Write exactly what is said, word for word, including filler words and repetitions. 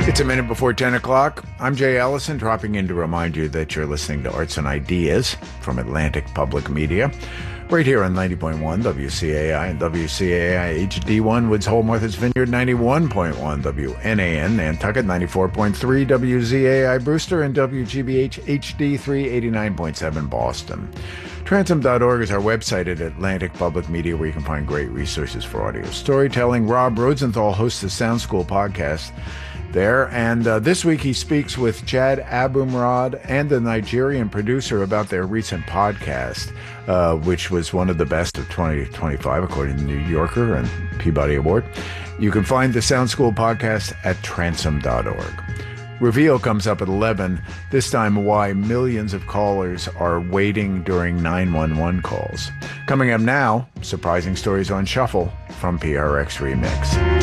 It's a minute before ten o'clock. I'm Jay Allison, dropping in to remind you that you're listening to Arts and Ideas from Atlantic Public Media, right here on ninety point one W C A I and W C A I H D one, Woods Hole, Martha's Vineyard, ninety-one point one W N A N, Nantucket, ninety-four point three W Z A I Brewster, and W G B H H D three eighty-nine point seven Boston. Transom dot org is our website at Atlantic Public Media, where you can find great resources for audio storytelling. Rob Rosenthal hosts the Sound School podcast there, and uh, this week he speaks with Chad Abumrad and the Nigerian producer about their recent podcast, uh, which was one of the best of twenty twenty-five, according to the New Yorker and Peabody Award. You can find the Sound School podcast at Transom dot org. Reveal comes up at eleven, this time why millions of callers are waiting during nine one one calls. Coming up now, surprising stories on shuffle from P R X Remix.